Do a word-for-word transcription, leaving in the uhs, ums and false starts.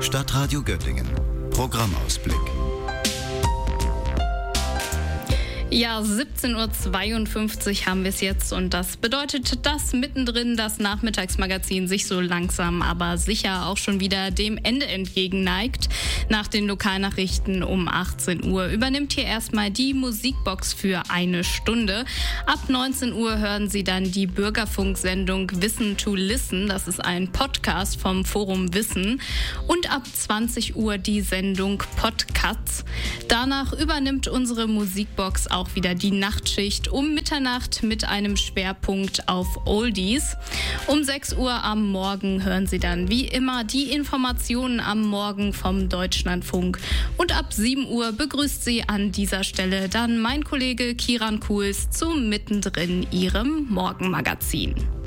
Stadtradio Göttingen. Programmausblick. Ja, siebzehn Uhr zweiundfünfzig haben wir es jetzt und das bedeutet, dass mittendrin das Nachmittagsmagazin sich so langsam, aber sicher auch schon wieder dem Ende entgegenneigt. Nach den Lokalnachrichten um achtzehn Uhr übernimmt hier erstmal die Musikbox für eine Stunde. Ab neunzehn Uhr hören Sie dann die Bürgerfunksendung Wissen to Listen. Das ist ein Podcast vom Forum Wissen. Und ab zwanzig Uhr die Sendung Podcasts. Danach übernimmt unsere Musikbox auch auch wieder die Nachtschicht um Mitternacht mit einem Schwerpunkt auf Oldies. Um sechs Uhr am Morgen hören Sie dann wie immer die Informationen am Morgen vom Deutschlandfunk. Und ab sieben Uhr begrüßt Sie an dieser Stelle dann mein Kollege Kiran Kuhls zu Mittendrin, Ihrem Morgenmagazin.